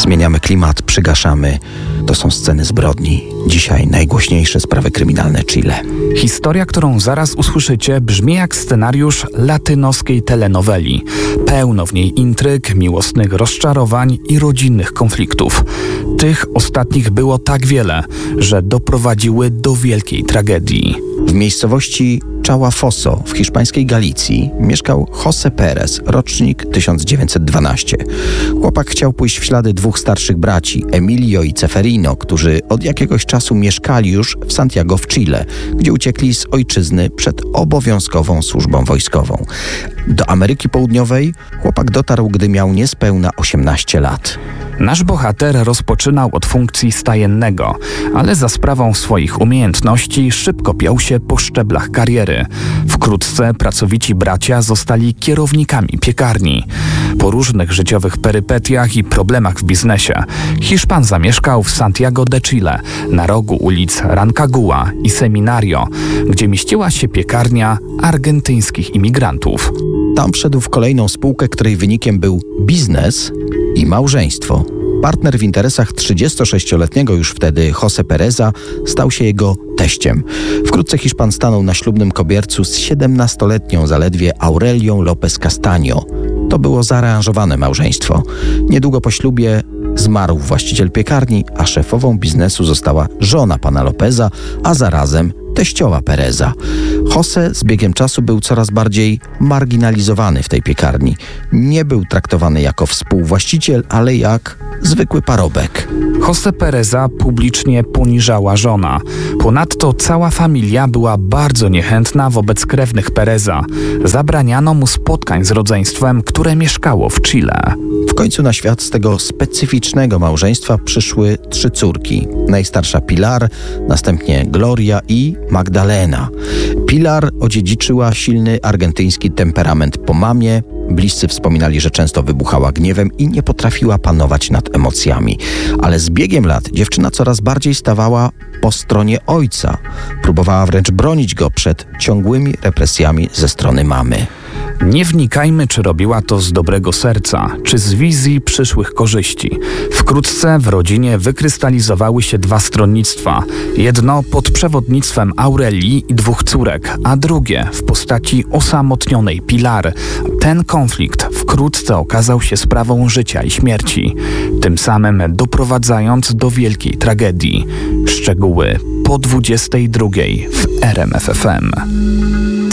Zmieniamy klimat, przygaszamy. To są sceny zbrodni. Dzisiaj najgłośniejsze sprawy kryminalne Chile. Historia, którą zaraz usłyszycie, brzmi jak scenariusz latynoskiej telenoweli. Pełno w niej intryg, miłosnych rozczarowań i rodzinnych konfliktów. Tych ostatnich było tak wiele, że doprowadziły do wielkiej tragedii. W miejscowości Chahuafoso w hiszpańskiej Galicji mieszkał José Pérez, rocznik 1912. Chłopak chciał pójść w ślady dwóch starszych braci, Emilio i Ceferino, którzy od jakiegoś czasu mieszkali już w Santiago w Chile, gdzie uciekli z ojczyzny przed obowiązkową służbą wojskową. Do Ameryki Południowej chłopak dotarł, gdy miał niespełna 18 lat. Nasz bohater rozpoczynał od funkcji stajennego, ale za sprawą swoich umiejętności szybko piął się po szczeblach kariery. Wkrótce pracowici bracia zostali kierownikami piekarni. Po różnych życiowych perypetiach i problemach w biznesie Hiszpan zamieszkał w Santiago de Chile, na rogu ulic Rancagua i Seminario, gdzie mieściła się piekarnia argentyńskich imigrantów. Tam wszedł w kolejną spółkę, której wynikiem był biznes i małżeństwo. Partner w interesach 36-letniego już wtedy José Péreza stał się jego teściem. Wkrótce Hiszpan stanął na ślubnym kobiercu z 17-letnią zaledwie Aurelią López Castaño. To było zaaranżowane małżeństwo. Niedługo po ślubie zmarł właściciel piekarni, a szefową biznesu została żona pana Lopeza, a zarazem teściowa Péreza. José z biegiem czasu był coraz bardziej marginalizowany w tej piekarni. Nie był traktowany jako współwłaściciel, ale jak zwykły parobek. José Péreza publicznie poniżała żona. Ponadto cała familia była bardzo niechętna wobec krewnych Péreza. Zabraniano mu spotkań z rodzeństwem, które mieszkało w Chile. W końcu na świat z tego specyficznego małżeństwa przyszły 3 córki. Najstarsza Pilar, następnie Gloria i Magdalena. Pilar odziedziczyła silny argentyński temperament po mamie. Bliscy wspominali, że często wybuchała gniewem i nie potrafiła panować nad emocjami. Ale z biegiem lat dziewczyna coraz bardziej stawała po stronie ojca. Próbowała wręcz bronić go przed ciągłymi represjami ze strony mamy. Nie wnikajmy, czy robiła to z dobrego serca, czy z wizji przyszłych korzyści. Wkrótce w rodzinie wykrystalizowały się 2 stronnictwa. Jedno pod przewodnictwem Aurelii i 2 córek, a drugie w postaci osamotnionej Pilar. Ten konflikt wkrótce okazał się sprawą życia i śmierci, tym samym doprowadzając do wielkiej tragedii. Szczegóły po 22:00 w RMF FM.